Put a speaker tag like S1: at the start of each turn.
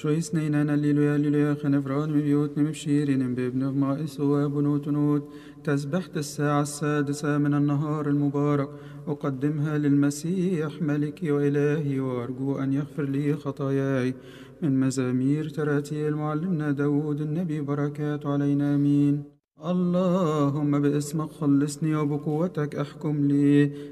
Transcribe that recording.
S1: شو اثنين الليلويا خنفران ببيوتنا مبشيرين بابن غمائس وبنوت نوت. تسبحة الساعة 6 من النهار المبارك أقدمها للمسيح ملكي وإلهي، وأرجو أن يغفر لي خطاياي. من مزامير تراتيل معلمنا داود النبي، بركات علينا آمين. اللهم باسمك خلصني وبقوتك احكم لي،